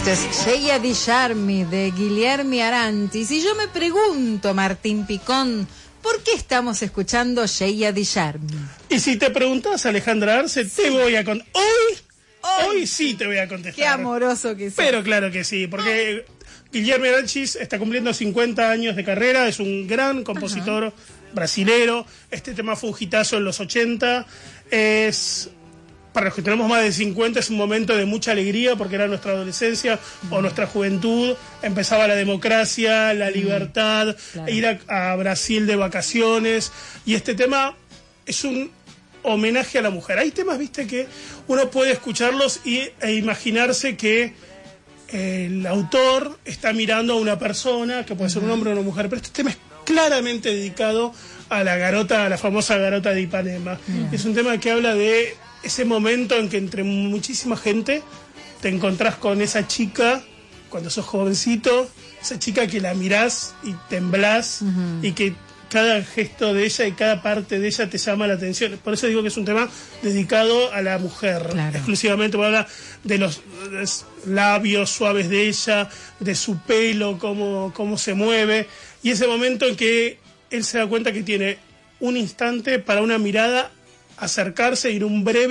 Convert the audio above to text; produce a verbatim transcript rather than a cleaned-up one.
Esto es Sheia Di Charmi de Guilherme Arantes. Y yo me pregunto, Martín Picón, ¿por qué estamos escuchando Sheia Di Charmi? Y si te preguntas, Alejandra Arce, sí. te voy a contestar. Hoy, hoy, hoy sí te voy a contestar. Qué amoroso que sos. Pero claro que sí, porque Guilherme Arantes está cumpliendo cincuenta años de carrera, es un gran compositor Ajá. brasilero. Este tema fue un hitazo en los ochenta. Es... Para los que tenemos más de cincuenta es un momento de mucha alegría porque era nuestra adolescencia mm. o nuestra juventud. Empezaba la democracia, la libertad, mm, claro. ir a, a Brasil de vacaciones. Y este tema es un homenaje a la mujer. Hay temas, viste, que uno puede escucharlos y, e imaginarse que el autor está mirando a una persona, que puede ser un hombre o una mujer, pero este tema es claramente dedicado a la garota, a la famosa garota de Ipanema. Mm. Es un tema que habla de ese momento en que entre muchísima gente te encontrás con esa chica cuando sos jovencito, esa chica que la mirás y temblás uh-huh. y que cada gesto de ella y cada parte de ella te llama la atención. Por eso digo que es un tema dedicado a la mujer, claro. exclusivamente. Habla de los labios suaves de ella, de su pelo, cómo, cómo se mueve, y ese momento en que él se da cuenta que tiene un instante para una mirada, acercarse, ir un breve